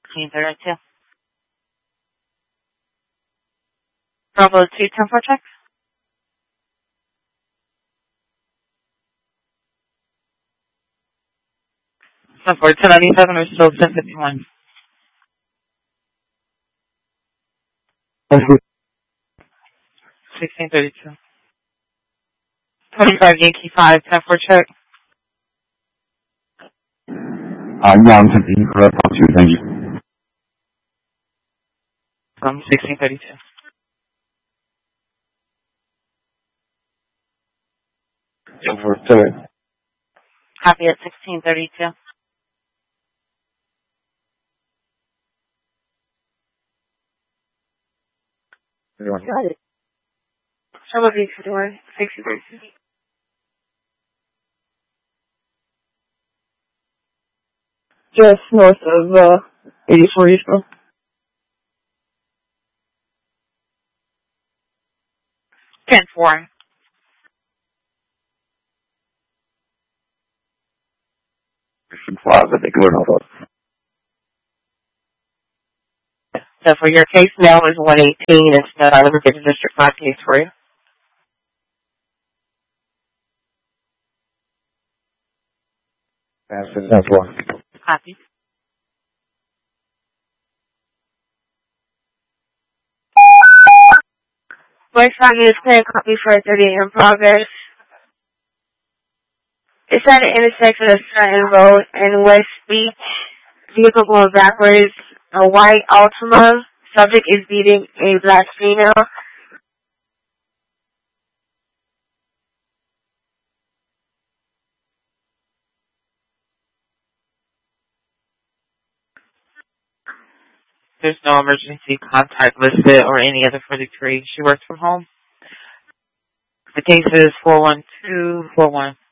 1632. Bravo 2, 10-4 check. 10-4, 1097, or still 1051. 1632. 25 Yankee 5, 10-4 check. Young, something correct, thank you. 1632. Over 7. Copy at 1632. Got it. Trouble Beach door, 1632. Just north of 84 Eastern. 10-4. Plaza, they go off. So for your case now is 118. It's not on the District 5 case for you. That's one. Copy. Voice logging is clear. Copy for 30 in progress. It's at an intersection of Stratton Road and West Beach. Vehicle going backwards. A white Altima. Subject is beating a black female. There's no emergency contact listed or any other further query. She works from home. The case is 41241.